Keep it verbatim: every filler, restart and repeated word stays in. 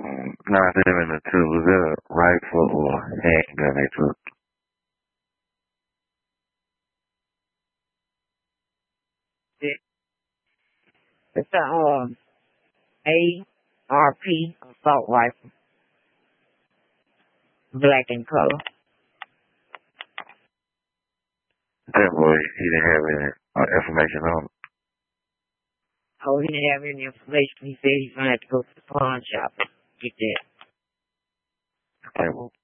Um, nine seven two. Was that a rifle or handgun they took? It, it's a um, A R P assault rifle, black in color. That boy, he didn't have any uh, information on it. Oh, he didn't have any information. He said he's gonna have to go to the pawn shop and get that. Okay, well,